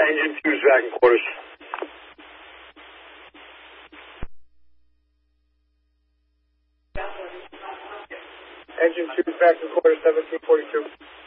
engine 2's back in quarters. Engine 2's back in quarters, 1742.